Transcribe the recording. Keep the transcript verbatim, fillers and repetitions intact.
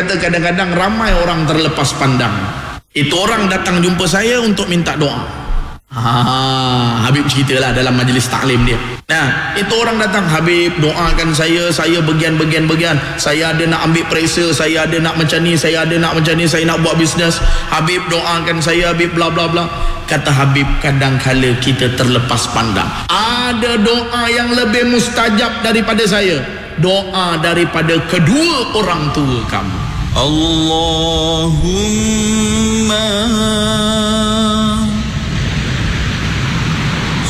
kata kadang-kadang ramai orang terlepas pandang. Itu orang datang jumpa saya untuk minta doa. Ha, Habib ceritalah dalam majlis taklim dia. Nah, itu orang datang, Habib doakan saya, saya bagian-bagian-bagian. Saya ada nak ambil periksa, saya ada nak macam ni, saya ada nak macam ni, saya nak buat bisnes. Habib doakan saya, Habib bla bla bla. Kata Habib, kadang-kala kita terlepas pandang. Ada doa yang lebih mustajab daripada saya. Doa daripada kedua orang tua kamu. Allahumma